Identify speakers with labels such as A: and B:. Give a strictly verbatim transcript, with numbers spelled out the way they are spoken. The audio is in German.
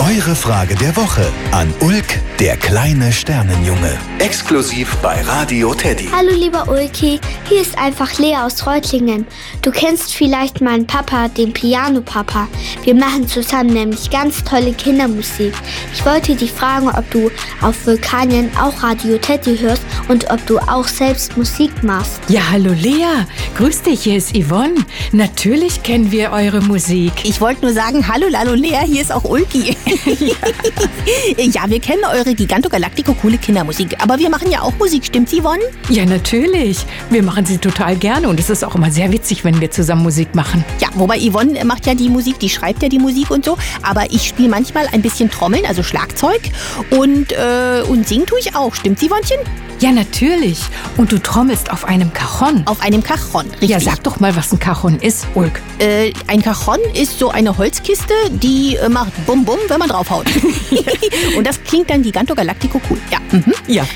A: Eure Frage der Woche an Ulk, der kleine Sternenjunge. Exklusiv bei Radio Teddy.
B: Hallo lieber Ulki, hier ist einfach Lea aus Reutlingen. Du kennst vielleicht meinen Papa, den Piano-Papa. Wir machen zusammen nämlich ganz tolle Kindermusik. Ich wollte dich fragen, ob du auf Vulkanien auch Radio Teddy hörst und ob du auch selbst Musik machst.
C: Ja, hallo Lea. Grüß dich, hier ist Yvonne. Natürlich kennen wir eure Musik.
D: Ich wollte nur sagen, hallo Lalo Lea, hier ist auch Ulki. Ja. Ja, wir kennen eure Giganto Galactico coole Kindermusik. Aber wir machen ja auch Musik, stimmt's, Yvonne?
C: Ja, natürlich. Wir machen sie total gerne und es ist auch immer sehr witzig, wenn wir zusammen Musik machen.
D: Ja, wobei Yvonne macht ja die Musik, die schreibt ja die Musik und so. Aber ich spiele manchmal ein bisschen Trommeln, also Schlagzeug. Und, äh, und singen tue ich auch. Stimmt's, Yvonnchen?
C: Ja, natürlich. Und du trommelst auf einem Cajon.
D: Auf einem Cajon, richtig.
C: Ja, sag doch mal, was ein Cajon ist, Ulk.
D: Äh, ein Cajon ist so eine Holzkiste, die äh, macht Bum Bum, wenn man draufhaut. Und das klingt dann Giganto Galactico cool. Ja. Mhm.
C: Ja.